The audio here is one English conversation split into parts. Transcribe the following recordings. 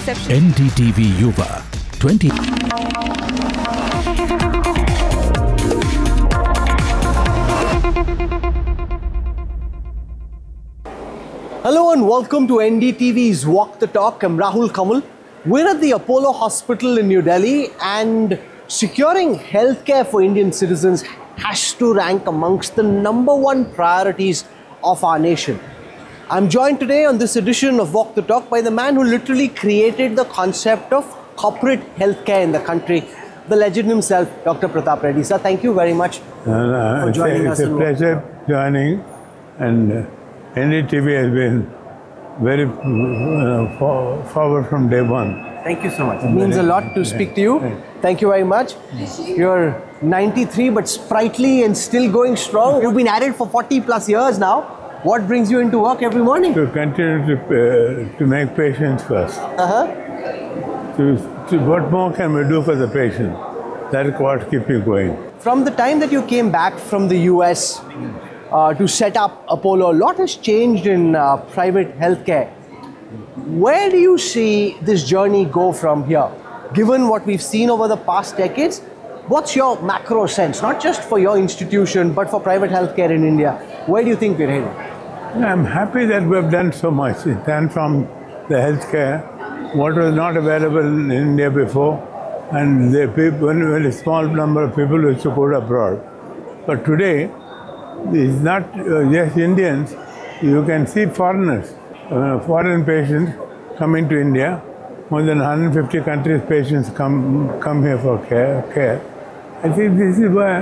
reception. NDTV Yuva 20. Hello and welcome to NDTV's Walk the Talk. I'm Rahul Kamal. We're at the Apollo Hospital in New Delhi, and securing healthcare for Indian citizens has to rank amongst the #1 priorities of our nation. I'm joined today on this edition of Walk the Talk by the man who literally created the concept of corporate healthcare in the country, the legend himself, Dr. Pratap Reddy. Sir, thank you very much for joining us. It's a pleasure joining, and NDTV has been very forward from day one. Thank you so much. It means a lot to speak to you. Thank you very much. You're 93 but sprightly and still going strong. You've been at it for 40 plus years now. What brings you into work every morning? To continue to make patients first. What more can we do for the patient? That's what keeps me going. From the time that you came back from the US to set up Apollo, a lot has changed in private healthcare. Where do you see this journey go from here? Given what we've seen over the past decades, what's your macro sense, not just for your institution, but for private healthcare in India? Where do you think we're heading? I'm happy that we've done so much. We've done from the healthcare, what was not available in India before, and the people, a small number of people used to go abroad. But today, it's not just Indians. You can see foreigners, foreign patients coming to India. More than 150 countries' patients come here for care. I think this is where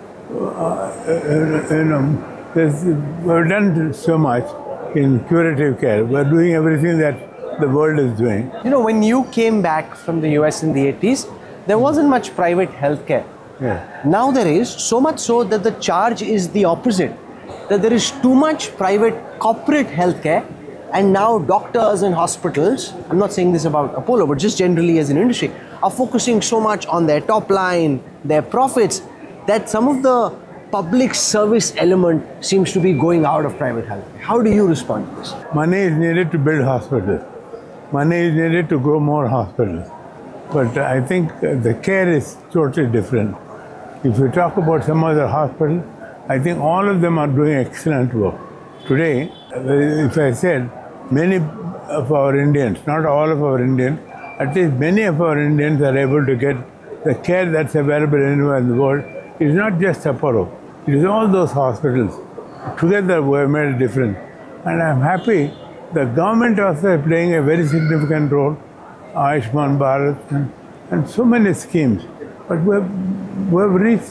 we've done so much in curative care. We're doing everything that the world is doing. You know, when you came back from the US in the 80s, there wasn't much private healthcare. Yeah. Now there is, so much so that the charge is the opposite, that there is too much private corporate healthcare, and now doctors and hospitals, I'm not saying this about Apollo, but just generally as an industry, are focusing so much on their top line, their profits, that some of the public service element seems to be going out of private healthcare. How do you respond to this? Money is needed to build hospitals. Money is needed to grow more hospitals. But I think the care is totally different. If you talk about some other hospital, I think all of them are doing excellent work. Today, if I said many of our Indians, not all of our Indians, at least many of our Indians are able to get the care that's available anywhere in the world. It's not just Apollo. It is all those hospitals. Together we have made a difference. And I'm happy the government also is playing a very significant role, Ayushman Bharat and so many schemes. But we've reached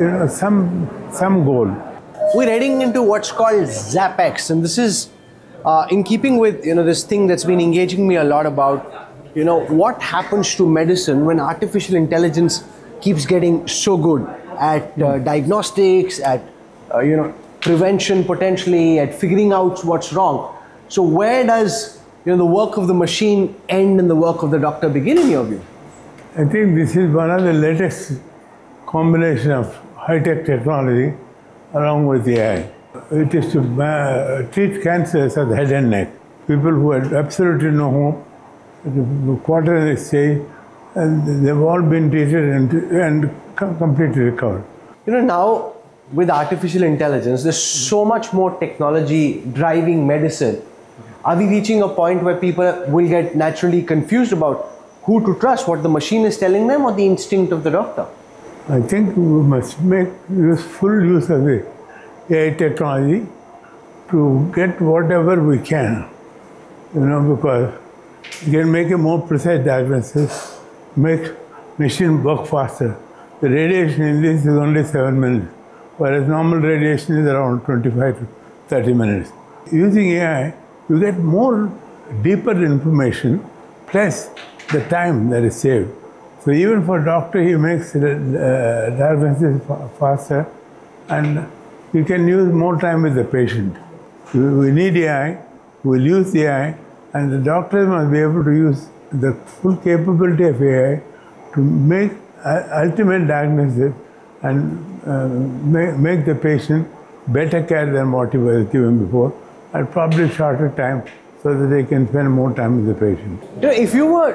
some goal. We're heading into what's called ZapX, and this is in keeping with this thing that's been engaging me a lot about what happens to medicine when artificial intelligence keeps getting so good at diagnostics, at prevention potentially, at figuring out what's wrong. So where does the work of the machine end and the work of the doctor begin in your view? I think this is one of the latest combination of high-tech technology along with AI. It is to treat cancers of the head and neck. People who had absolutely no hope, quarter in the stage, and they've all been treated and completely recovered. Now with artificial intelligence, there's so much more technology driving medicine. Are we reaching a point where people will get naturally confused about who to trust, what the machine is telling them or the instinct of the doctor? I think we must make full use of the AI technology to get whatever we can, because you can make a more precise diagnosis, make machine work faster. The radiation in this is only 7 minutes, whereas normal radiation is around 25 to 30 minutes. Using AI, you get more deeper information, plus the time that is saved. So even for doctor, he makes the diagnosis faster, and you can use more time with the patient. We need AI, we'll use the AI, and the doctors must be able to use the full capability of AI to make ultimate diagnosis and make the patient better care than what he was given before, and probably shorter time so that they can spend more time with the patient. If you were